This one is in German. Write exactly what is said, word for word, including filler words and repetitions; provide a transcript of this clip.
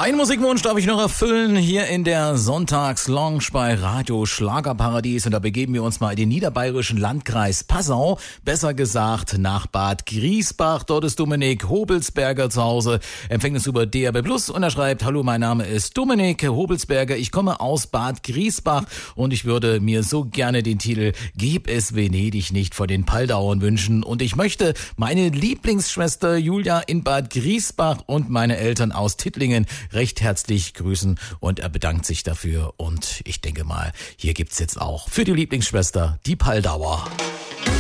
Einen Musikwunsch darf ich noch erfüllen hier in der Sonntagslounge bei Radio Schlagerparadies und da begeben wir uns mal in den niederbayerischen Landkreis Passau, besser gesagt nach Bad Griesbach. Dort ist Dominik Hobelsberger zu Hause, empfängt uns über D A B plus und er schreibt: Hallo, mein Name ist Dominik Hobelsberger, ich komme aus Bad Griesbach und ich würde mir so gerne den Titel Gib es Venedig nicht vor den Paldauern wünschen und ich möchte meine Lieblingsschwester Julia in Bad Griesbach und meine Eltern aus Dittlingen recht herzlich grüßen und er bedankt sich dafür und ich denke mal, hier gibt's jetzt auch für die Lieblingsschwester die Paldauer.